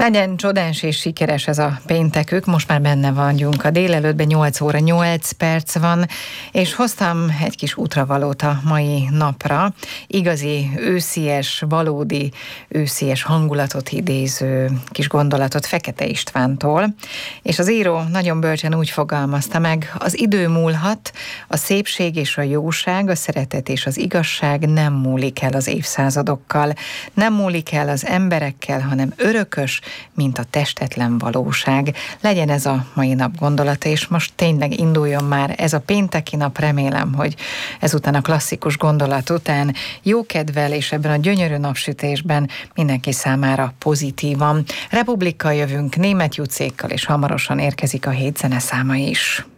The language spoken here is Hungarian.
Legyen csodás és sikeres ez a péntekük, most már benne vagyunk a délelőttben, 8 óra 8 perc van, és hoztam egy kis útravalót a mai napra, igazi őszies, valódi őszies hangulatot idéző kis gondolatot Fekete Istvántól, és az író nagyon bölcsen úgy fogalmazta meg: az idő múlhat, a szépség és a jóság, a szeretet és az igazság nem múlik el az évszázadokkal, nem múlik el az emberekkel, hanem örökös, mint a testetlen valóság. Legyen ez a mai nap gondolata, és most tényleg induljon már ez a pénteki nap. Remélem, hogy ezután a klasszikus gondolat után jókedvel és ebben a gyönyörű napsütésben mindenki számára pozitívan. Republikkal jövünk, Németh Jucékkal, és hamarosan érkezik a hét zeneszáma is.